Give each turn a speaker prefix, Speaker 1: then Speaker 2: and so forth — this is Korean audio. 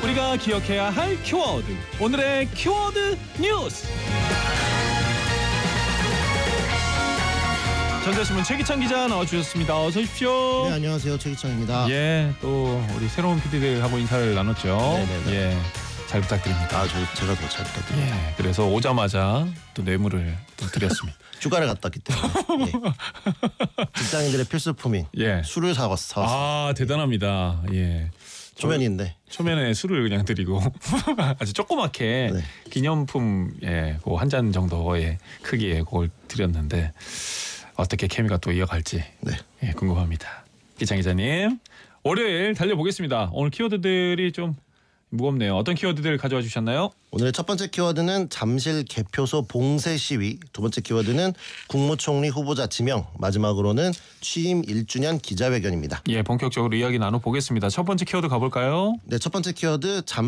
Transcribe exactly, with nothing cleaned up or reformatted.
Speaker 1: 우리가 기억해야 할 키워드. 오늘의 키워드 뉴스. 전자신문 최기찬 기자 나와주셨습니다. 어서 오십시오.
Speaker 2: 네, 안녕하세요. 최기찬입니다.
Speaker 1: 예, 또 우리 새로운 피디들하고 인사를 나눴죠.
Speaker 2: 네네네.
Speaker 1: 예, 잘 부탁드립니다.
Speaker 2: 아, 저, 제가 더 잘 부탁드립니다.
Speaker 1: 예, 그래서 오자마자 또 뇌물을 또 드렸습니다.
Speaker 2: 휴가를 갔다 왔기 때문에 예. 직장인들의 필수품인
Speaker 1: 예.
Speaker 2: 술을 사왔, 사왔어요.
Speaker 1: 아, 대단합니다. 예.
Speaker 2: 초면인데
Speaker 1: 초면에 술을 그냥 드리고 아주 조그맣게
Speaker 2: 네.
Speaker 1: 기념품 예, 그 한 잔 정도의 크기의 그걸 드렸는데 어떻게 케미가 또 이어갈지
Speaker 2: 네.
Speaker 1: 예, 궁금합니다. 기창 기자님, 월요일 달려보겠습니다. 오늘 키워드들이 좀 무겁네요. 어떤 키워드들 가져와 주셨나요?
Speaker 2: 오늘의 첫 번째 키워드는 잠실 개표소 봉쇄 시위, 두 번째 키워드는 국무총리 후보자 지명, 마지막으로는 취임 일 주년 기자회견입니다.
Speaker 1: 예, 본격적으로 이야기 나눠보겠습니다. 첫 번째 키워드 가볼까요?
Speaker 2: 네, 첫 번째 키워드 잠